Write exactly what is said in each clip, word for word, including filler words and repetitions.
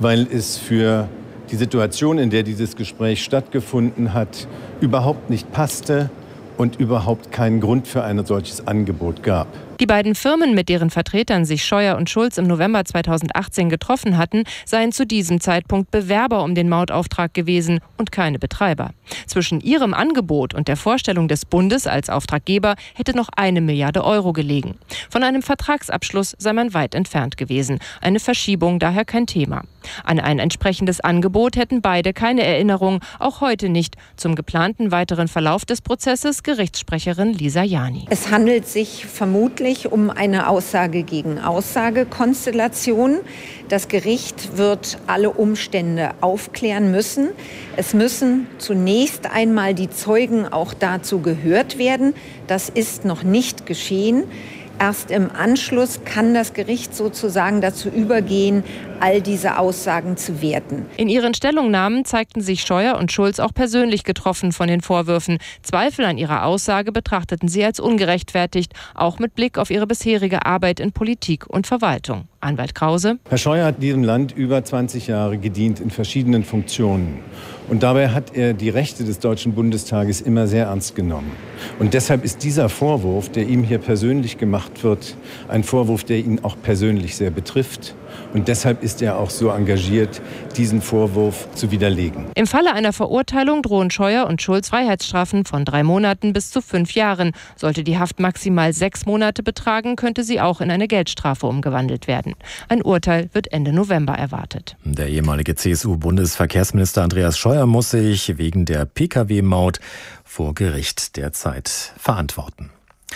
weil es für die Situation, in der dieses Gespräch stattgefunden hat, überhaupt nicht passte und überhaupt keinen Grund für ein solches Angebot gab. Die beiden Firmen, mit deren Vertretern sich Scheuer und Schulz im November zweitausendachtzehn getroffen hatten, seien zu diesem Zeitpunkt Bewerber um den Mautauftrag gewesen und keine Betreiber. Zwischen ihrem Angebot und der Vorstellung des Bundes als Auftraggeber hätte noch eine Milliarde Euro gelegen. Von einem Vertragsabschluss sei man weit entfernt gewesen. Eine Verschiebung daher kein Thema. An ein entsprechendes Angebot hätten beide keine Erinnerung, auch heute nicht. Zum geplanten weiteren Verlauf des Prozesses Gerichtssprecherin Lisa Jani. Es handelt sich vermutlich um eine Aussage gegen Aussage-Konstellation. Das Gericht wird alle Umstände aufklären müssen. Es müssen zunächst einmal die Zeugen auch dazu gehört werden. Das ist noch nicht geschehen. Erst im Anschluss kann das Gericht sozusagen dazu übergehen, all diese Aussagen zu werten. In ihren Stellungnahmen zeigten sich Scheuer und Schulz auch persönlich getroffen von den Vorwürfen. Zweifel an ihrer Aussage betrachteten sie als ungerechtfertigt, auch mit Blick auf ihre bisherige Arbeit in Politik und Verwaltung. Anwalt Krause. Herr Scheuer hat diesem Land über zwanzig Jahre gedient in verschiedenen Funktionen. Und dabei hat er die Rechte des Deutschen Bundestages immer sehr ernst genommen. Und deshalb ist dieser Vorwurf, der ihm hier persönlich gemacht wird, ein Vorwurf, der ihn auch persönlich sehr betrifft. Und deshalb ist er auch so engagiert, diesen Vorwurf zu widerlegen. Im Falle einer Verurteilung drohen Scheuer und Schulz Freiheitsstrafen von drei Monaten bis zu fünf Jahren. Sollte die Haft maximal sechs Monate betragen, könnte sie auch in eine Geldstrafe umgewandelt werden. Ein Urteil wird Ende November erwartet. Der ehemalige C S U-Bundesverkehrsminister Andreas Scheuer muss sich wegen der P K W-Maut vor Gericht derzeit verantworten.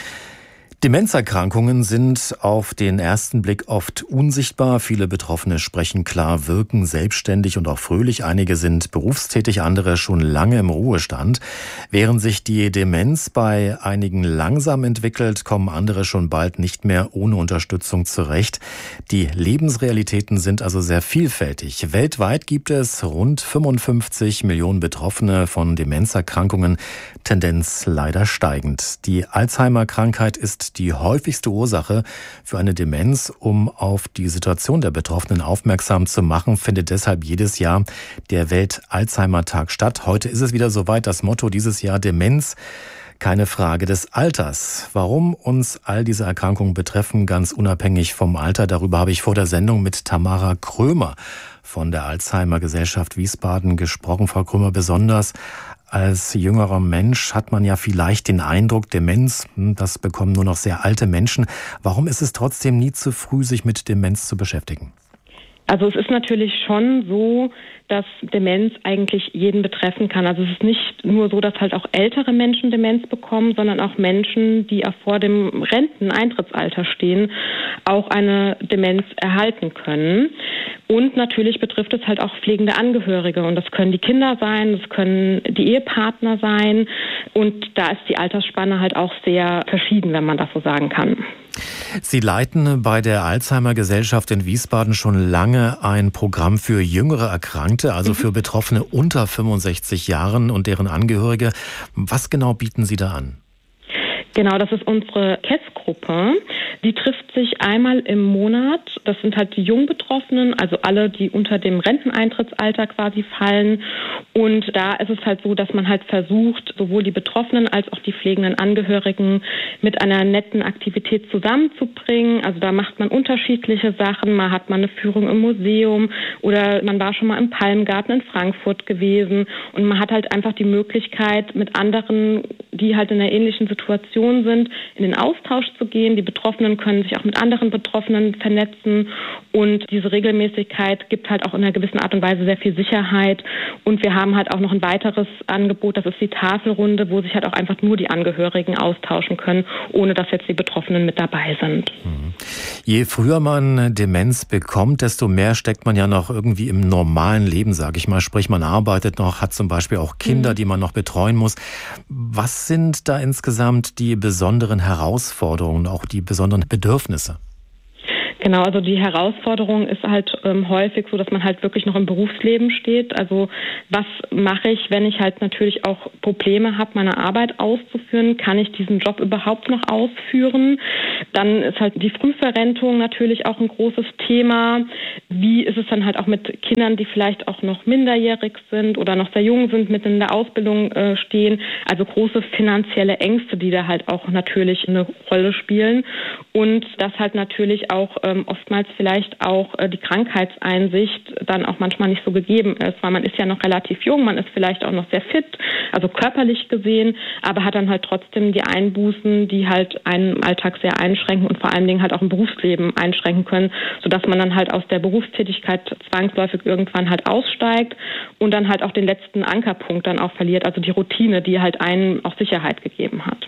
Demenzerkrankungen sind auf den ersten Blick oft unsichtbar. Viele Betroffene sprechen klar, wirken selbstständig und auch fröhlich. Einige sind berufstätig, andere schon lange im Ruhestand. Während sich die Demenz bei einigen langsam entwickelt, kommen andere schon bald nicht mehr ohne Unterstützung zurecht. Die Lebensrealitäten sind also sehr vielfältig. Weltweit gibt es rund fünfundfünfzig Millionen Betroffene von Demenzerkrankungen, Tendenz leider steigend. Die Alzheimer-Krankheit ist die häufigste Ursache für eine Demenz. Um auf die Situation der Betroffenen aufmerksam zu machen, findet deshalb jedes Jahr der Welt-Alzheimer-Tag statt. Heute ist es wieder soweit. Das Motto dieses Jahr: Demenz, keine Frage des Alters. Warum uns all diese Erkrankungen betreffen, ganz unabhängig vom Alter, darüber habe ich vor der Sendung mit Tamara Krömer von der Alzheimer-Gesellschaft Wiesbaden gesprochen. Frau Krömer, besonders als jüngerer Mensch hat man ja vielleicht den Eindruck, Demenz, das bekommen nur noch sehr alte Menschen. Warum ist es trotzdem nie zu früh, sich mit Demenz zu beschäftigen? Also es ist natürlich schon so, dass Demenz eigentlich jeden betreffen kann. Also es ist nicht nur so, dass halt auch ältere Menschen Demenz bekommen, sondern auch Menschen, die auch vor dem Renteneintrittsalter stehen, auch eine Demenz erhalten können. Und natürlich betrifft es halt auch pflegende Angehörige. Und das können die Kinder sein, das können die Ehepartner sein. Und da ist die Altersspanne halt auch sehr verschieden, wenn man das so sagen kann. Sie leiten bei der Alzheimer-Gesellschaft in Wiesbaden schon lange ein Programm für jüngere Erkrankte, also für Betroffene unter fünfundsechzig Jahren und deren Angehörige. Was genau bieten Sie da an? Genau, das ist unsere K E S-Gruppe. Die trifft sich einmal im Monat. Das sind halt die Jungbetroffenen, also alle, die unter dem Renteneintrittsalter quasi fallen. Und da ist es halt so, dass man halt versucht, sowohl die Betroffenen als auch die pflegenden Angehörigen mit einer netten Aktivität zusammenzubringen. Also da macht man unterschiedliche Sachen. Mal hat man eine Führung im Museum oder man war schon mal im Palmgarten in Frankfurt gewesen. Und man hat halt einfach die Möglichkeit, mit anderen, die halt in einer ähnlichen Situation sind, in den Austausch zu gehen. Die Betroffenen können sich auch mit anderen Betroffenen vernetzen und diese Regelmäßigkeit gibt halt auch in einer gewissen Art und Weise sehr viel Sicherheit. Und wir haben halt auch noch ein weiteres Angebot, das ist die Tafelrunde, wo sich halt auch einfach nur die Angehörigen austauschen können, ohne dass jetzt die Betroffenen mit dabei sind. Je früher man Demenz bekommt, desto mehr steckt man ja noch irgendwie im normalen Leben, sage ich mal. Sprich, man arbeitet noch, hat zum Beispiel auch Kinder, mhm. die man noch betreuen muss. Was sind da insgesamt die besonderen Herausforderungen, auch die besonderen Bedürfnisse? Genau, also die Herausforderung ist halt ähm, häufig so, dass man halt wirklich noch im Berufsleben steht. Also was mache ich, wenn ich halt natürlich auch Probleme habe, meine Arbeit auszuführen? Kann ich diesen Job überhaupt noch ausführen? Dann ist halt die Frühverrentung natürlich auch ein großes Thema. Wie ist es dann halt auch mit Kindern, die vielleicht auch noch minderjährig sind oder noch sehr jung sind, mitten in der Ausbildung äh, stehen? Also große finanzielle Ängste, die da halt auch natürlich eine Rolle spielen. Und das halt natürlich auch ähm, oftmals vielleicht auch äh, die Krankheitseinsicht dann auch manchmal nicht so gegeben ist, weil man ist ja noch relativ jung, man ist vielleicht auch noch sehr fit, also körperlich gesehen, aber hat dann halt trotzdem die Einbußen, die halt einen Alltag sehr einschränken und vor allen Dingen halt auch im Berufsleben einschränken können, sodass man dann halt aus der Berufstätigkeit zwangsläufig irgendwann halt aussteigt und dann halt auch den letzten Ankerpunkt dann auch verliert, also die Routine, die halt einem auch Sicherheit gegeben hat.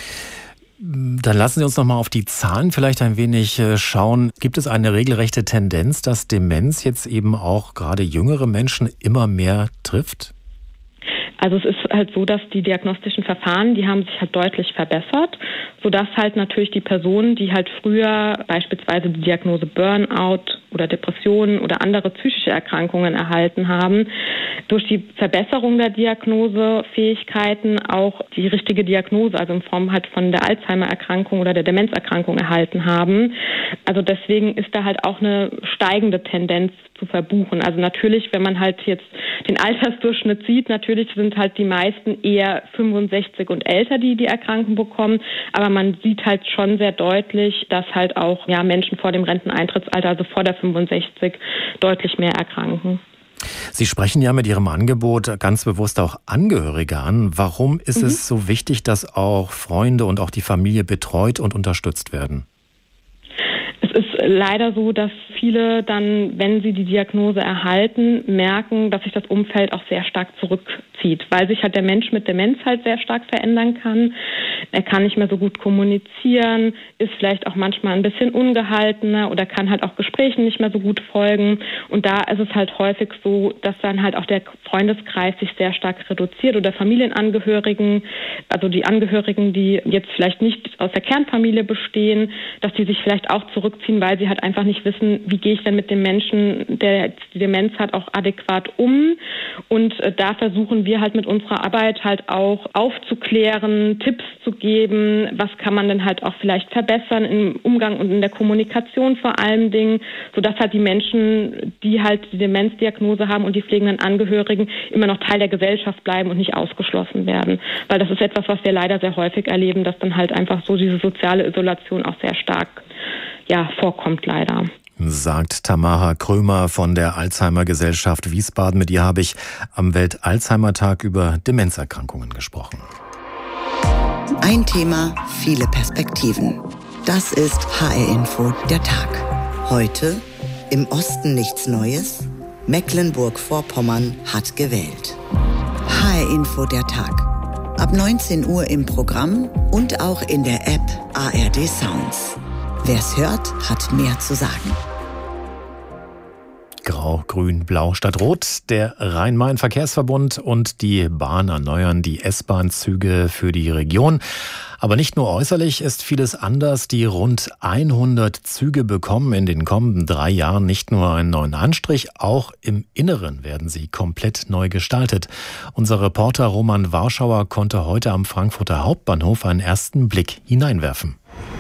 Dann lassen Sie uns noch mal auf die Zahlen vielleicht ein wenig schauen. Gibt es eine regelrechte Tendenz, dass Demenz jetzt eben auch gerade jüngere Menschen immer mehr trifft? Also es ist halt so, dass die diagnostischen Verfahren, die haben sich halt deutlich verbessert, sodass halt natürlich die Personen, die halt früher beispielsweise die Diagnose Burnout oder Depressionen oder andere psychische Erkrankungen erhalten haben, durch die Verbesserung der Diagnosefähigkeiten auch die richtige Diagnose, also in Form halt von der Alzheimer-Erkrankung oder der Demenzerkrankung erhalten haben. Also deswegen ist da halt auch eine steigende Tendenz zu verbuchen. Also natürlich, wenn man halt jetzt den Altersdurchschnitt sieht, natürlich sind halt die meisten eher fünfundsechzig und älter, die die Erkrankung bekommen. Aber man sieht halt schon sehr deutlich, dass halt auch ja, Menschen vor dem Renteneintrittsalter, also vor der fünfundsechzig, deutlich mehr erkranken. Sie sprechen ja mit Ihrem Angebot ganz bewusst auch Angehörige an. Warum ist mhm. es so wichtig, dass auch Freunde und auch die Familie betreut und unterstützt werden? Es ist leider so, dass viele dann, wenn sie die Diagnose erhalten, merken, dass sich das Umfeld auch sehr stark zurückzieht, weil sich halt der Mensch mit Demenz halt sehr stark verändern kann. Er kann nicht mehr so gut kommunizieren, ist vielleicht auch manchmal ein bisschen ungehaltener oder kann halt auch Gesprächen nicht mehr so gut folgen. Und da ist es halt häufig so, dass dann halt auch der Freundeskreis sich sehr stark reduziert oder Familienangehörigen, also die Angehörigen, die jetzt vielleicht nicht aus der Kernfamilie bestehen, dass die sich vielleicht auch zurückziehen, weil sie halt einfach nicht wissen, wie gehe ich denn mit dem Menschen, der die Demenz hat, auch adäquat um. Und äh, da versuchen wir halt mit unserer Arbeit halt auch aufzuklären, Tipps zu geben, was kann man denn halt auch vielleicht verbessern im Umgang und in der Kommunikation vor allen Dingen, sodass halt die Menschen, die halt die Demenzdiagnose haben und die pflegenden Angehörigen immer noch Teil der Gesellschaft bleiben und nicht ausgeschlossen werden. Weil das ist etwas, was wir leider sehr häufig erleben, dass dann halt einfach so diese soziale Isolation auch sehr stark ja, vorkommt leider. Sagt Tamara Krömer von der Alzheimer-Gesellschaft Wiesbaden. Mit ihr habe ich am Welt-Alzheimer-Tag über Demenzerkrankungen gesprochen. Ein Thema, viele Perspektiven. Das ist H R-Info der Tag. Heute im Osten nichts Neues. Mecklenburg-Vorpommern hat gewählt. H R-Info der Tag. Ab neunzehn Uhr im Programm und auch in der App A R D Sounds. Wer's hört, hat mehr zu sagen. Grau, Grün, Blau statt Rot. Der Rhein-Main-Verkehrsverbund und die Bahn erneuern die S-Bahn-Züge für die Region. Aber nicht nur äußerlich ist vieles anders. Die rund hundert Züge bekommen in den kommenden drei Jahren nicht nur einen neuen Anstrich, auch im Inneren werden sie komplett neu gestaltet. Unser Reporter Roman Warschauer konnte heute am Frankfurter Hauptbahnhof einen ersten Blick hineinwerfen.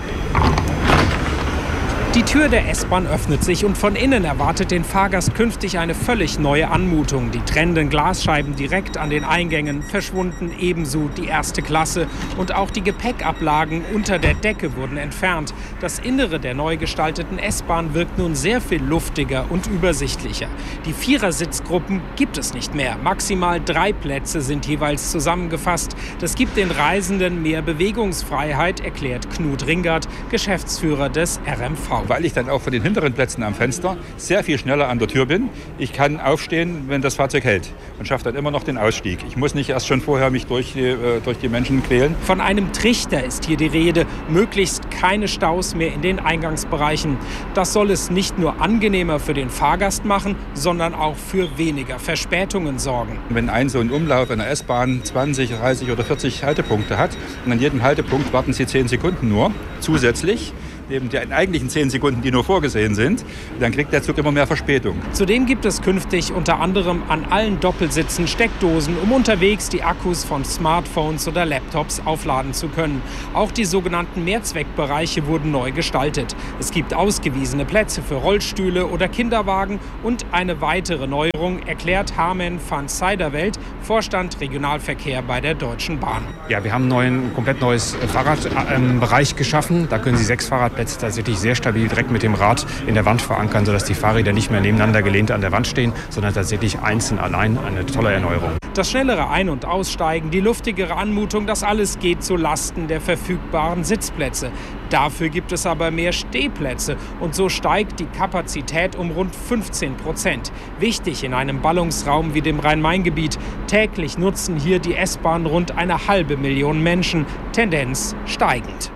Die Tür der S-Bahn öffnet sich und von innen erwartet den Fahrgast künftig eine völlig neue Anmutung. Die trennenden Glasscheiben direkt an den Eingängen verschwunden, ebenso die erste Klasse. Und auch die Gepäckablagen unter der Decke wurden entfernt. Das Innere der neu gestalteten S-Bahn wirkt nun sehr viel luftiger und übersichtlicher. Die Vierersitzgruppen gibt es nicht mehr. Maximal drei Plätze sind jeweils zusammengefasst. Das gibt den Reisenden mehr Bewegungsfreiheit, erklärt Knut Ringert, Geschäftsführer des R M V. Weil ich dann auch von den hinteren Plätzen am Fenster sehr viel schneller an der Tür bin. Ich kann aufstehen, wenn das Fahrzeug hält und schaffe dann immer noch den Ausstieg. Ich muss nicht erst schon vorher mich durch die, äh, durch die Menschen quälen. Von einem Trichter ist hier die Rede. Möglichst keine Staus mehr in den Eingangsbereichen. Das soll es nicht nur angenehmer für den Fahrgast machen, sondern auch für weniger Verspätungen sorgen. Wenn ein so ein Umlauf einer S-Bahn zwanzig, dreißig oder vierzig Haltepunkte hat und an jedem Haltepunkt warten Sie zehn Sekunden nur zusätzlich, neben den eigentlichen zehn Sekunden, die nur vorgesehen sind, dann kriegt der Zug immer mehr Verspätung. Zudem gibt es künftig unter anderem an allen Doppelsitzen Steckdosen, um unterwegs die Akkus von Smartphones oder Laptops aufladen zu können. Auch die sogenannten Mehrzweckbereiche wurden neu gestaltet. Es gibt ausgewiesene Plätze für Rollstühle oder Kinderwagen und eine weitere Neuerung, erklärt Harmen van Seiderwelt, Vorstand Regionalverkehr bei der Deutschen Bahn. Ja, wir haben ein komplett neues Fahrradbereich geschaffen. Da können Sie sechs Fahrradplätze tatsächlich sehr stabil direkt mit dem Rad in der Wand verankern, sodass die Fahrräder nicht mehr nebeneinander gelehnt an der Wand stehen, sondern tatsächlich einzeln allein. Eine tolle Erneuerung. Das schnellere Ein- und Aussteigen, die luftigere Anmutung, das alles geht zu Lasten der verfügbaren Sitzplätze. Dafür gibt es aber mehr Stehplätze und so steigt die Kapazität um rund fünfzehn Prozent. Wichtig in einem Ballungsraum wie dem Rhein-Main-Gebiet. Täglich nutzen hier die S-Bahn rund eine halbe Million Menschen, Tendenz steigend.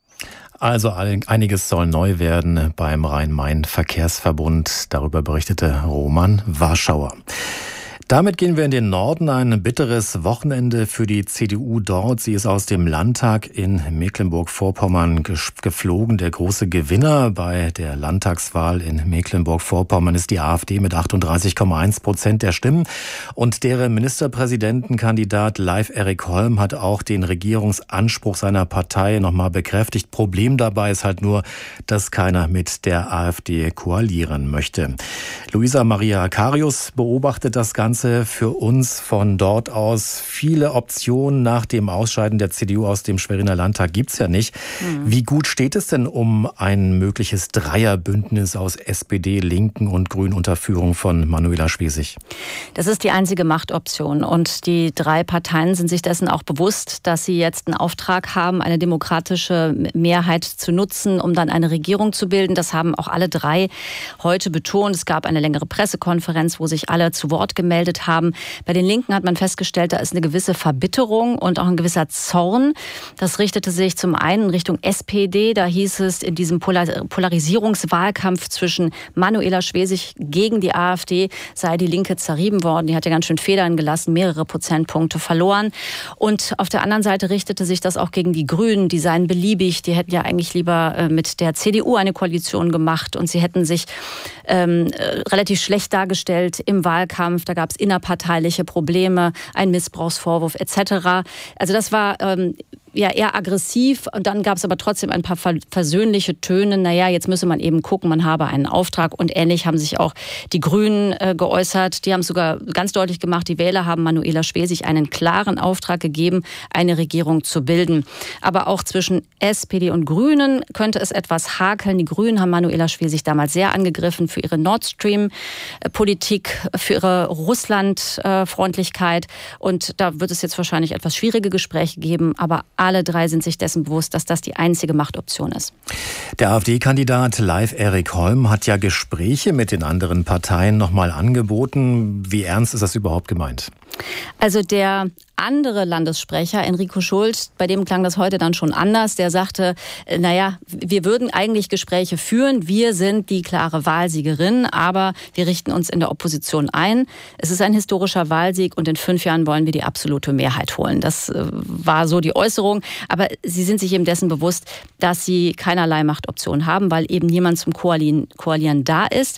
Also einiges soll neu werden beim Rhein-Main-Verkehrsverbund. Darüber berichtete Roman Warschauer. Damit gehen wir in den Norden. Ein bitteres Wochenende für die C D U dort. Sie ist aus dem Landtag in Mecklenburg-Vorpommern geflogen. Der große Gewinner bei der Landtagswahl in Mecklenburg-Vorpommern ist die AfD mit achtunddreißig Komma eins Prozent der Stimmen. Und deren Ministerpräsidentenkandidat Leif Erik Holm hat auch den Regierungsanspruch seiner Partei nochmal bekräftigt. Problem dabei ist halt nur, dass keiner mit der AfD koalieren möchte. Luisa Maria Karius beobachtet das Ganze für uns von dort aus. Viele Optionen nach dem Ausscheiden der C D U aus dem Schweriner Landtag gibt's ja nicht. Mhm. Wie gut steht es denn um ein mögliches Dreierbündnis aus S P D, Linken und Grünen unter Führung von Manuela Schwesig? Das ist die einzige Machtoption und die drei Parteien sind sich dessen auch bewusst, dass sie jetzt einen Auftrag haben, eine demokratische Mehrheit zu nutzen, um dann eine Regierung zu bilden. Das haben auch alle drei heute betont. Es gab eine längere Pressekonferenz, wo sich alle zu Wort gemeldet haben. Bei den Linken hat man festgestellt, da ist eine gewisse Verbitterung und auch ein gewisser Zorn. Das richtete sich zum einen in Richtung S P D. Da hieß es, in diesem Polarisierungswahlkampf zwischen Manuela Schwesig gegen die AfD sei die Linke zerrieben worden. Die hat ja ganz schön Federn gelassen, mehrere Prozentpunkte verloren. Und auf der anderen Seite richtete sich das auch gegen die Grünen. Die seien beliebig. Die hätten ja eigentlich lieber mit der C D U eine Koalition gemacht und sie hätten sich ähm, relativ schlecht dargestellt im Wahlkampf. Da gab es innerparteiliche Probleme, ein Missbrauchsvorwurf et cetera. Also das war ähm, ja eher aggressiv und dann gab es aber trotzdem ein paar versöhnliche Töne. Naja, jetzt müsse man eben gucken, man habe einen Auftrag und ähnlich haben sich auch die Grünen äh, geäußert. Die haben sogar ganz deutlich gemacht, die Wähler haben Manuela Schwesig einen klaren Auftrag gegeben, eine Regierung zu bilden. Aber auch zwischen S P D und Grünen könnte es etwas hakeln. Die Grünen haben Manuela Schwesig damals sehr angegriffen für ihre Nord Stream-Politik, für ihre Russland-Freundlichkeit und da wird es jetzt wahrscheinlich etwas schwierige Gespräche geben, aber alle drei sind sich dessen bewusst, dass das die einzige Machtoption ist. Der AfD-Kandidat Leif Erik Holm hat ja Gespräche mit den anderen Parteien nochmal angeboten. Wie ernst ist das überhaupt gemeint? Also der andere Landessprecher, Enrico Schult, bei dem klang das heute dann schon anders. Der sagte, naja, wir würden eigentlich Gespräche führen. Wir sind die klare Wahlsiegerin, aber wir richten uns in der Opposition ein. Es ist ein historischer Wahlsieg und in fünf Jahren wollen wir die absolute Mehrheit holen. Das war so die Äußerung. Aber sie sind sich eben dessen bewusst, dass sie keinerlei Machtoption haben, weil eben niemand zum Koalieren, Koalieren da ist.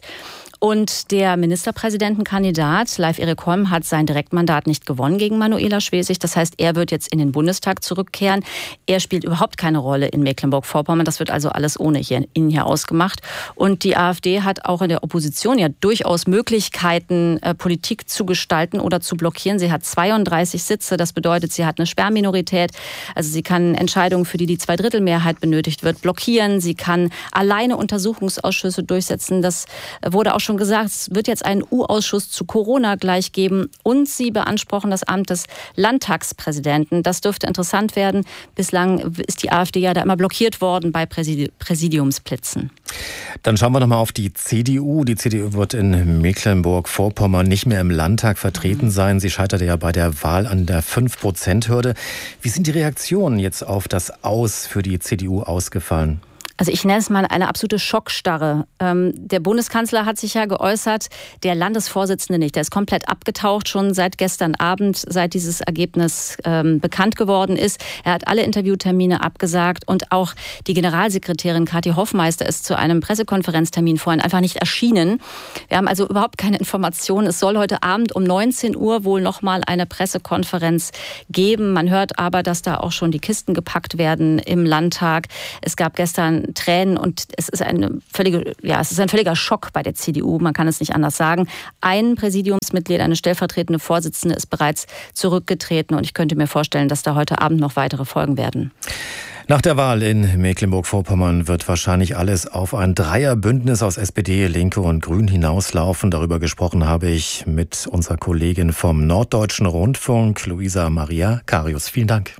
Und der Ministerpräsidentenkandidat Leif Erik Holm hat sein Direktmandat nicht gewonnen gegen Manuela Schwesig. Das heißt, er wird jetzt in den Bundestag zurückkehren. Er spielt überhaupt keine Rolle in Mecklenburg-Vorpommern. Das wird also alles ohne ihn hier ausgemacht. Und die AfD hat auch in der Opposition ja durchaus Möglichkeiten, Politik zu gestalten oder zu blockieren. Sie hat zweiunddreißig Sitze. Das bedeutet, sie hat eine Sperrminorität. Also sie kann Entscheidungen, für die die Zweidrittelmehrheit benötigt wird, blockieren. Sie kann alleine Untersuchungsausschüsse durchsetzen. Das wurde auch schon gesagt, es wird jetzt einen U-Ausschuss zu Corona gleich geben und sie beanspruchen das Amt des Landtagspräsidenten. Das dürfte interessant werden. Bislang ist die AfD ja da immer blockiert worden bei Präsidiumsplätzen. Dann schauen wir nochmal auf die C D U. Die C D U wird in Mecklenburg-Vorpommern nicht mehr im Landtag vertreten sein. Sie scheiterte ja bei der Wahl an der fünf Prozent Hürde. Wie sind die Reaktionen jetzt auf das Aus für die C D U ausgefallen? Also ich nenne es mal eine absolute Schockstarre. Ähm, der Bundeskanzler hat sich ja geäußert, der Landesvorsitzende nicht. Der ist komplett abgetaucht, schon seit gestern Abend, seit dieses Ergebnis ähm, bekannt geworden ist. Er hat alle Interviewtermine abgesagt und auch die Generalsekretärin Kathi Hoffmeister ist zu einem Pressekonferenztermin vorhin einfach nicht erschienen. Wir haben also überhaupt keine Informationen. Es soll heute Abend um neunzehn Uhr wohl nochmal eine Pressekonferenz geben. Man hört aber, dass da auch schon die Kisten gepackt werden im Landtag. Es gab gestern Tränen und es ist eine völlige, ja, es ist ein völliger Schock bei der C D U. Man kann es nicht anders sagen. Ein Präsidiumsmitglied, eine stellvertretende Vorsitzende ist bereits zurückgetreten und ich könnte mir vorstellen, dass da heute Abend noch weitere folgen werden. Nach der Wahl in Mecklenburg-Vorpommern wird wahrscheinlich alles auf ein Dreierbündnis aus S P D, Linke und Grünen hinauslaufen. Darüber gesprochen habe ich mit unserer Kollegin vom Norddeutschen Rundfunk, Luisa Maria Karius. Vielen Dank.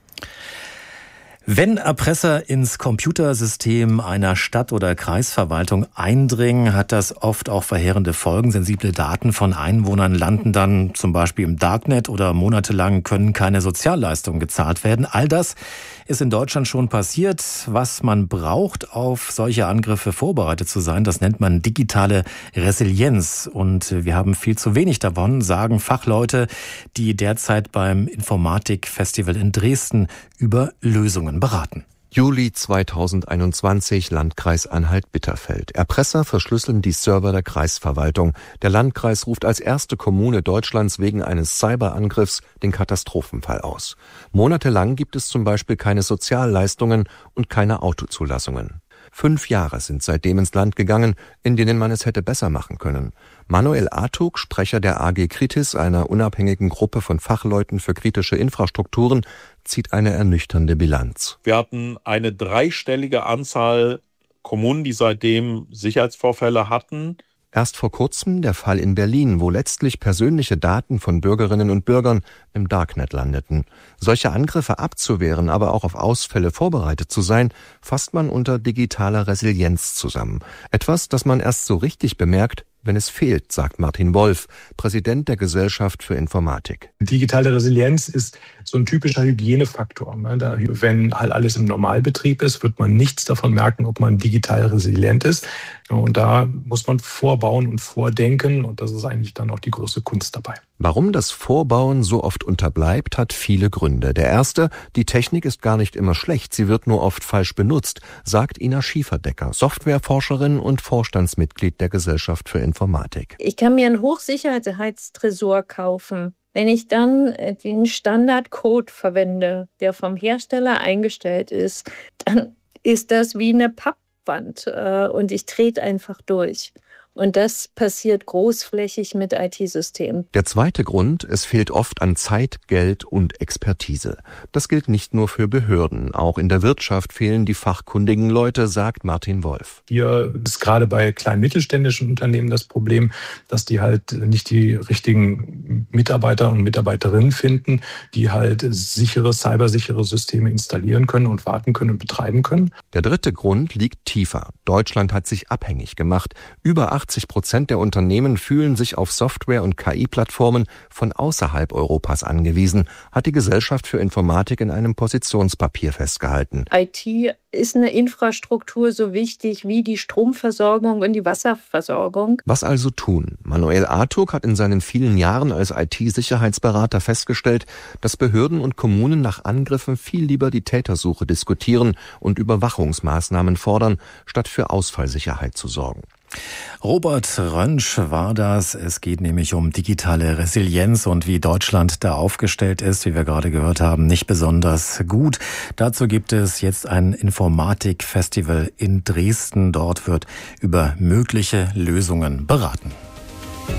Wenn Erpresser ins Computersystem einer Stadt- oder Kreisverwaltung eindringen, hat das oft auch verheerende Folgen. Sensible Daten von Einwohnern landen dann zum Beispiel im Darknet oder monatelang können keine Sozialleistungen gezahlt werden. All das ist in Deutschland schon passiert. Was man braucht, auf solche Angriffe vorbereitet zu sein, das nennt man digitale Resilienz. Und wir haben viel zu wenig davon, sagen Fachleute, die derzeit beim Informatikfestival in Dresden über Lösungen beraten. Juli zweitausendeinundzwanzig, Landkreis Anhalt-Bitterfeld. Erpresser verschlüsseln die Server der Kreisverwaltung. Der Landkreis ruft als erste Kommune Deutschlands wegen eines Cyberangriffs den Katastrophenfall aus. Monatelang gibt es zum Beispiel keine Sozialleistungen und keine Autozulassungen. Fünf Jahre sind seitdem ins Land gegangen, in denen man es hätte besser machen können. Manuel Artug, Sprecher der A G Kritis, einer unabhängigen Gruppe von Fachleuten für kritische Infrastrukturen, zieht eine ernüchternde Bilanz. Wir hatten eine dreistellige Anzahl Kommunen, die seitdem Sicherheitsvorfälle hatten. Erst vor kurzem der Fall in Berlin, wo letztlich persönliche Daten von Bürgerinnen und Bürgern im Darknet landeten. Solche Angriffe abzuwehren, aber auch auf Ausfälle vorbereitet zu sein, fasst man unter digitaler Resilienz zusammen. Etwas, das man erst so richtig bemerkt, wenn es fehlt, sagt Martin Wolf, Präsident der Gesellschaft für Informatik. Digitale Resilienz ist so ein typischer Hygienefaktor. Wenn halt alles im Normalbetrieb ist, wird man nichts davon merken, ob man digital resilient ist. Und da muss man vorbauen und vordenken. Und das ist eigentlich dann auch die große Kunst dabei. Warum das Vorbauen so oft unterbleibt, hat viele Gründe. Der erste, die Technik ist gar nicht immer schlecht, sie wird nur oft falsch benutzt, sagt Ina Schieferdecker, Softwareforscherin und Vorstandsmitglied der Gesellschaft für Informatik. Ich kann mir einen Hochsicherheitstresor kaufen. Wenn ich dann den Standardcode verwende, der vom Hersteller eingestellt ist, dann ist das wie eine Pappwand und ich trete einfach durch. Und das passiert großflächig mit I T-Systemen. Der zweite Grund, es fehlt oft an Zeit, Geld und Expertise. Das gilt nicht nur für Behörden. Auch in der Wirtschaft fehlen die fachkundigen Leute, sagt Martin Wolf. Hier ist gerade bei kleinen mittelständischen Unternehmen das Problem, dass die halt nicht die richtigen Mitarbeiter und Mitarbeiterinnen finden, die halt sichere, cybersichere Systeme installieren können und warten können und betreiben können. Der dritte Grund liegt tiefer. Deutschland hat sich abhängig gemacht. Über achtzig Prozent der Unternehmen fühlen sich auf Software- und K I-Plattformen von außerhalb Europas angewiesen, hat die Gesellschaft für Informatik in einem Positionspapier festgehalten. I T ist eine Infrastruktur so wichtig wie die Stromversorgung und die Wasserversorgung. Was also tun? Manuel Artug hat in seinen vielen Jahren als I T-Sicherheitsberater festgestellt, dass Behörden und Kommunen nach Angriffen viel lieber die Tätersuche diskutieren und Überwachungsmaßnahmen fordern, statt für Ausfallsicherheit zu sorgen. Robert Rönsch war das. Es geht nämlich um digitale Resilienz und wie Deutschland da aufgestellt ist, wie wir gerade gehört haben, nicht besonders gut. Dazu gibt es jetzt ein Informatikfestival in Dresden. Dort wird über mögliche Lösungen beraten.